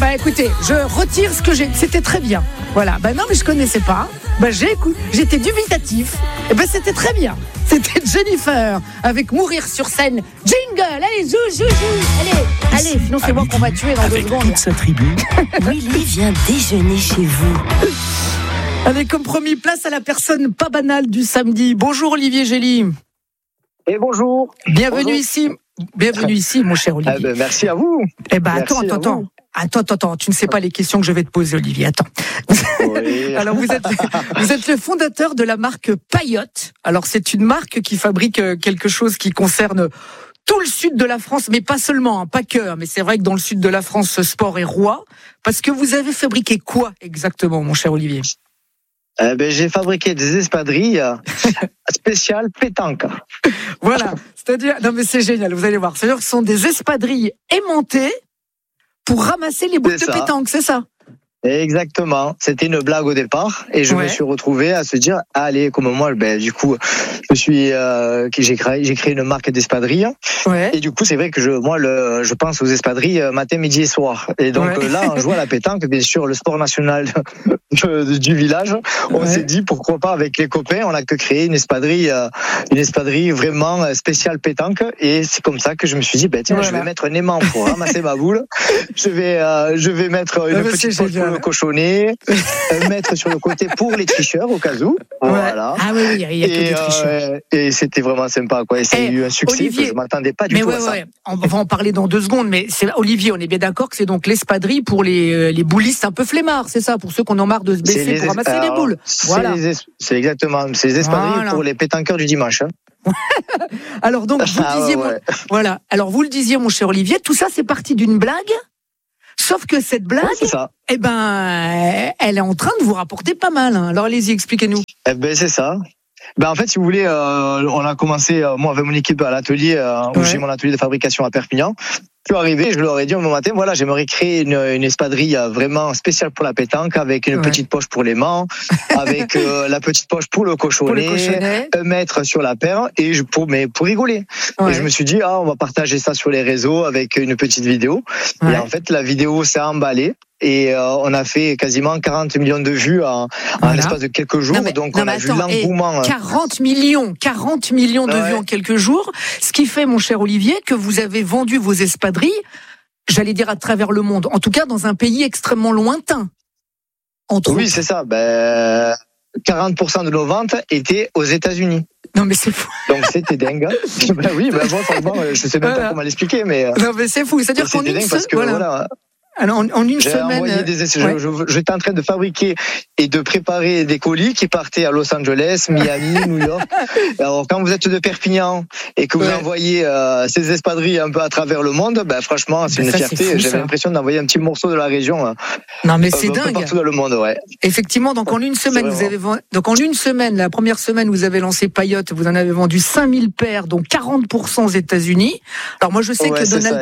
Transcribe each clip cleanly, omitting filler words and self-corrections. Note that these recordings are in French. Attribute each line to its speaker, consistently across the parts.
Speaker 1: Bah écoutez, je retire ce que j'ai. C'était très bien. Voilà. Bah non, mais je connaissais pas. Bah j'étais dubitatif. Et ben c'était très bien. C'était Jennifer avec Mourir sur scène. Jingle, allez, zou. Allez, sinon c'est moi qu'on va tuer dans 2 secondes.
Speaker 2: Avec toute sa tribu.
Speaker 3: Willy vient déjeuner chez vous.
Speaker 1: Allez, comme promis, place à la personne pas banale du samedi. Bonjour Olivier Gély.
Speaker 4: Et bonjour.
Speaker 1: Bienvenue ici, mon cher Olivier.
Speaker 4: Merci à vous.
Speaker 1: Attends, tu ne sais pas les questions que je vais te poser, Olivier. Attends.
Speaker 4: Oui.
Speaker 1: Alors, vous êtes le fondateur de la marque Payotte. Alors, c'est une marque qui fabrique quelque chose qui concerne tout le sud de la France, mais pas seulement, pas que. Mais c'est vrai que dans le sud de la France, ce sport est roi. Parce que vous avez fabriqué quoi exactement, mon cher Olivier ?
Speaker 4: J'ai fabriqué des espadrilles spéciales pétanque.
Speaker 1: Voilà. C'est-à-dire, non mais c'est génial, vous allez voir. C'est-à-dire que ce sont des espadrilles aimantées pour ramasser les boules de pétanque, c'est ça ?
Speaker 4: Exactement. C'était une blague au départ et je me suis retrouvé à se dire allez, comme moi, du coup, j'ai créé une marque d'espadrilles. Ouais. Et du coup, c'est vrai que je pense aux espadrilles matin, midi et soir. Et donc là, on joue à la pétanque, bien sûr, le sport national du village. On s'est dit pourquoi pas avec les copains, on a que créé une espadrille vraiment spéciale pétanque. Et c'est comme ça que je me suis dit je vais mettre un aimant pour ramasser ma boule. Je vais mettre une petite poche pour le cochonnet, mettre sur le côté pour les tricheurs au cas où. Voilà.
Speaker 1: Ah oui, il y a que des tricheurs.
Speaker 4: Et c'était vraiment sympa, quoi. Et ça a eu un succès Olivier, que je m'attendais pas du tout à ça.
Speaker 1: On va en parler dans 2 secondes, mais Olivier, on est bien d'accord que c'est donc l'espadrille pour les boulistes un peu flemmards, c'est ça, pour ceux qu'on en marre de se baisser pour ramasser les boules. Voilà.
Speaker 4: C'est exactement, c'est les espadrilles pour les pétanqueurs du dimanche.
Speaker 1: Alors donc vous disiez, Alors vous le disiez, mon cher Olivier, tout ça c'est parti d'une blague. Sauf que cette blague, elle est en train de vous rapporter pas mal. Alors allez-y, expliquez-nous.
Speaker 4: C'est ça. En fait, si vous voulez, on a commencé, moi avec mon équipe à l'atelier, où j'ai mon atelier de fabrication à Perpignan. Je suis arrivé, je leur ai dit au matin, j'aimerais créer une espadrille vraiment spéciale pour la pétanque, avec une petite poche pour l'aimant, avec la petite poche pour le cochonnet, 1 mètre sur la paire, et pour rigoler. Et je me suis dit, on va partager ça sur les réseaux avec une petite vidéo. Et en fait, la vidéo s'est emballée. Et on a fait quasiment 40 millions de vues en l'espace de quelques jours. Donc on a vu l'engouement.
Speaker 1: 40 millions de vues en quelques jours. Ce qui fait, mon cher Olivier, que vous avez vendu vos espadrilles, j'allais dire à travers le monde, en tout cas dans un pays extrêmement lointain.
Speaker 4: Oui, c'est ça. 40% de nos ventes étaient aux États-Unis.
Speaker 1: Non mais c'est fou.
Speaker 4: Donc c'était dingue. Franchement, je sais même pas comment l'expliquer, mais.
Speaker 1: Non mais c'est fou. C'est-à-dire qu'en une seule. Alors, en une semaine.
Speaker 4: J'étais en train de fabriquer et de préparer des colis qui partaient à Los Angeles, Miami, New York. Alors, quand vous êtes de Perpignan et que vous envoyez ces espadrilles un peu à travers le monde, franchement, c'est une fierté. J'avais l'impression d'envoyer un petit morceau de la région.
Speaker 1: Non, mais c'est dingue.
Speaker 4: Partout dans le monde,
Speaker 1: Effectivement, donc en une semaine, la première semaine, vous avez lancé Payotte, vous en avez vendu 5000 paires, dont 40% aux États-Unis. Alors moi, je sais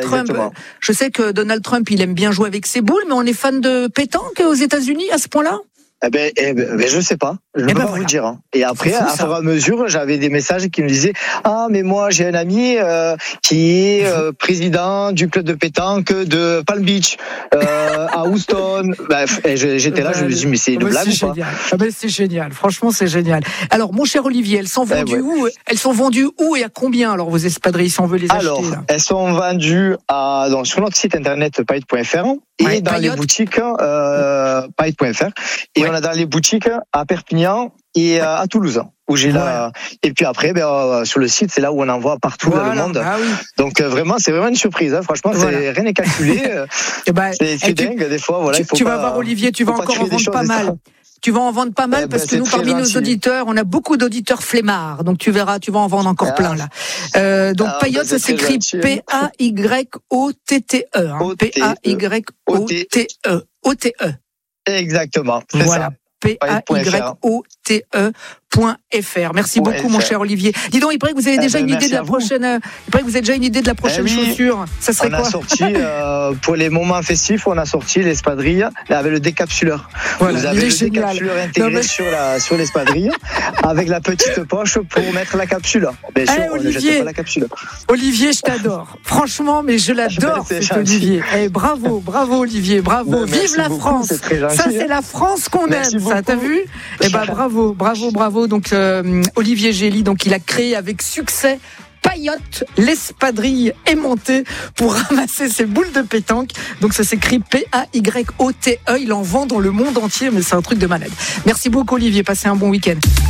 Speaker 1: que Donald Trump, il aime bien jouer avec ses boules, mais on est fan de pétanque aux États-Unis à ce point-là ?
Speaker 4: Je sais pas. Je ne peux pas vous le dire. Et après, à fur et à mesure, j'avais des messages qui me disaient mais moi, j'ai un ami qui est président du club de pétanque de Palm Beach, à Houston. J'étais là, je me dis, mais c'est une blague ou pas ?
Speaker 1: C'est génial. Franchement, c'est génial. Alors, mon cher Olivier, elles sont vendues où ? Elles sont vendues où et à combien, alors, vos espadrilles, si on veut les acheter ?
Speaker 4: Alors, elles sont vendues sur notre site internet payotte.fr et dans les boutiques payotte.fr. Et on a dans les boutiques à Perpignan et à Toulouse, où j'ai là. Et puis après, sur le site, c'est là où on envoie partout dans le monde. Donc vraiment, c'est vraiment une surprise. Franchement, c'est rien n'est calculé. C'est dingue des fois.
Speaker 1: Tu vas voir, Olivier, tu vas encore en vendre pas mal. Tu vas en vendre pas mal parce que nous, parmi nos auditeurs, on a beaucoup d'auditeurs flemmards. Donc tu verras, tu vas en vendre encore plein là. Donc Payotte, ça s'écrit P-A-Y-O-T-T-E. P-A-Y-O-T-E.
Speaker 4: Exactement. C'est ça.
Speaker 1: Payotte.fr. Merci beaucoup, mon cher Olivier. Dis donc, il paraît que vous avez déjà une idée de la prochaine. Il paraît que vous avez déjà une idée de la prochaine chaussure. Ça serait quoi ?
Speaker 4: On a sorti pour les moments festifs, on a sorti l'espadrille avec le décapsuleur.
Speaker 1: Voilà,
Speaker 4: vous avez le décapsuleur intégré sur l'espadrille avec la petite poche pour mettre la capsule. Bien sûr, on ne jette pas la capsule.
Speaker 1: Olivier, je t'adore. Franchement, mais je l'adore, cet Olivier. Bravo, Olivier, bravo. Vive la France. Ça, c'est la France qu'on aime. Ça, t'as vu ? Bravo. Donc Olivier Gély, donc il a créé avec succès Payotte, l'espadrille aimantée pour ramasser ses boules de pétanque. Donc ça s'écrit P-A-Y-O-T-E. Il en vend dans le monde entier, mais c'est un truc de malade. Merci beaucoup Olivier, passez un bon week-end.